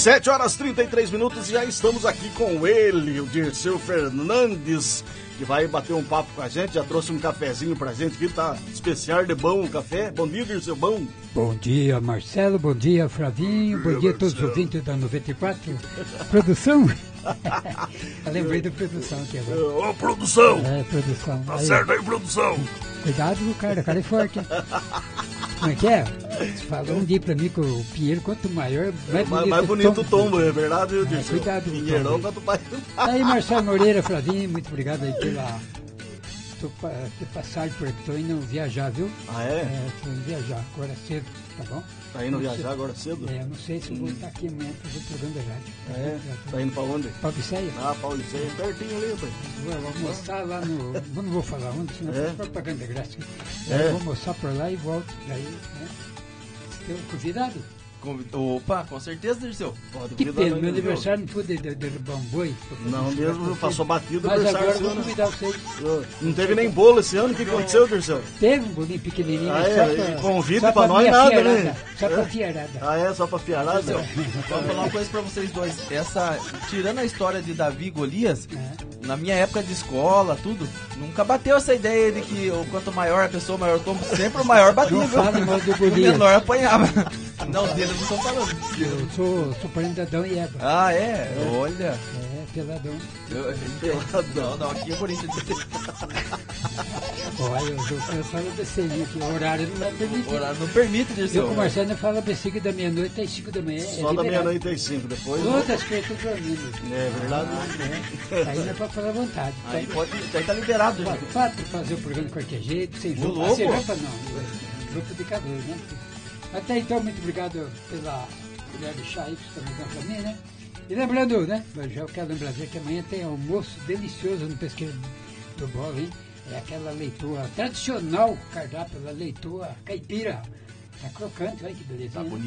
7 horas 33 minutos e já estamos aqui com ele, o Dirceu Fernandes, que vai bater um papo com a gente. Já trouxe um cafezinho pra gente aqui, tá especial de bom o café. Bom dia, Dirceu, bom. Bom dia, Marcelo, bom dia, Flavinho, bom dia a todos os ouvintes da 94. Produção? Eu lembrei da produção aqui agora. Ô, produção! Produção. Tá certo aí, produção. Cuidado, o cara é forte, hein? Como é que é? Você falou um dia pra mim que o Pinheiro, quanto maior, mais bonito o tombo, é verdade, eu disse. Cuidado, Pinheirão, quanto mais. Aí, Marcelo Moreira, Flavinho, muito obrigado aí pela passagem por aqui. Tô indo viajar, viu? Ah, é? Tô indo viajar, agora cedo, tá bom? Tá indo viajar agora cedo? Não sei se eu vou estar aqui amanhã fazer o programa da rádio. Tá indo pra onde? Pauliceia. Pauliceia, pertinho ali, pai. Vou almoçar lá no... Não vou falar onde, senão é propaganda grátis. Vou almoçar por lá e volto. Daí, né? Tem um convidado? Opa, com certeza, Dirceu. Que pena, meu aniversário não pude derrubar um boi. Não mesmo, passou batido o mas aniversário. Mas agora vou convidar vocês. Não teve nem bolo esse ano, o que aconteceu, Dirceu? Teve um bolinho pequenininho. Convite pra nós nada, né? Só pra fiarada. Só pra fiarada? Vou falar uma coisa pra vocês dois. Tirando a história de Davi e Golias, na minha época de escola, tudo, nunca bateu essa ideia de que quanto maior a pessoa, maior o tombo, sempre o maior batia. Não fala mal do o Golias. menor apanhava. Não, dele não estou falando. Eu sou parente de Adão e Eva. Ah, é? Olha. Peladão. Peladão, não, aqui é bonito. Olha, eu falo BCI aqui, o horário não vai permitir. O horário não permite, Dirceu. Eu com o Marcelo não falo BCI da meia-noite às 5 da manhã. Só da meia-noite às 5, depois. Todas as coisas estão dormindo. É verdade. Aí não é pra falar à vontade. Aí tá liberado, já. Pode fazer o programa de qualquer jeito, sem roupa. Sem roupa não. Grupo de calor, né? Até então, muito obrigado pela colher de chá aí que você está mandando para mim, né? E lembrando, né? Eu quero lembrar que amanhã tem almoço delicioso no Pesqueiro do Bola, hein? É aquela leitoa tradicional, cardápio da leitoa caipira. Tá crocante, olha que beleza. Tá bonito.